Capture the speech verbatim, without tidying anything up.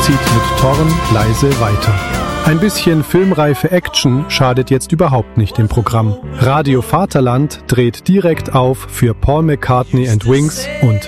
zieht mit Thorn leise weiter. Ein bisschen filmreife Action schadet jetzt überhaupt nicht im Programm. Radio Vaterland dreht direkt auf für Paul McCartney and Wings und